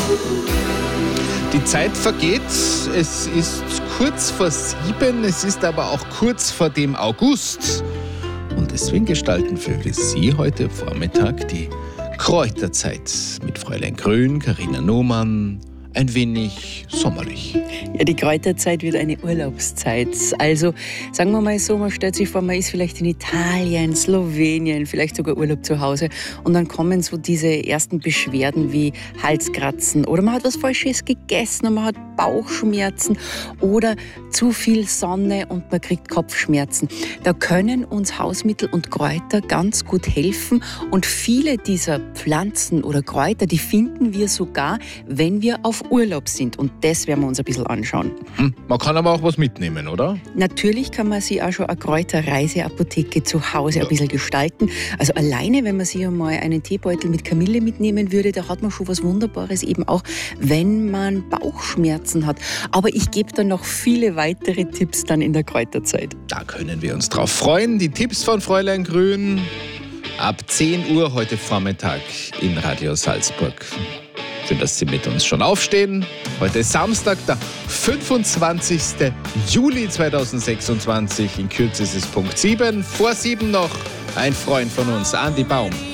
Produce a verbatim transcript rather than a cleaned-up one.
Die Zeit vergeht, es ist kurz vor sieben, es ist aber auch kurz vor dem August. Und deswegen gestalten wir Sie heute Vormittag die Kräuterzeit mit Fräulein Grün, Carina Naumann, ein wenig sommerlich. Ja, die Kräuterzeit wird eine Urlaubszeit. Also sagen wir mal so, man stellt sich vor, man ist vielleicht in Italien, Slowenien, vielleicht sogar Urlaub zu Hause und dann kommen so diese ersten Beschwerden wie Halskratzen oder man hat was Falsches gegessen und man hat Bauchschmerzen oder zu viel Sonne und man kriegt Kopfschmerzen. Da können uns Hausmittel und Kräuter ganz gut helfen und viele dieser Pflanzen oder Kräuter, die finden wir sogar, wenn wir auf Urlaub sind und das werden wir uns ein bisschen anschauen. Hm, man kann aber auch was mitnehmen, oder? Natürlich kann man sich auch schon eine Kräuterreiseapotheke zu Hause ja. ein bisschen gestalten. Also alleine, wenn man sich einmal einen Teebeutel mit Kamille mitnehmen würde, da hat man schon was Wunderbares, eben auch wenn man Bauchschmerzen hat. Aber ich gebe dann noch viele weitere Tipps dann in der Kräuterzeit. Da können wir uns drauf freuen. Die Tipps von Fräulein Grün ab zehn Uhr heute Vormittag in Radio Salzburg. Schön, dass Sie mit uns schon aufstehen. Heute ist Samstag, der fünfundzwanzigsten Juli zweitausendsechsundzwanzig. In Kürze ist es Punkt sieben. Vor sieben noch ein Freund von uns, Andi Baum.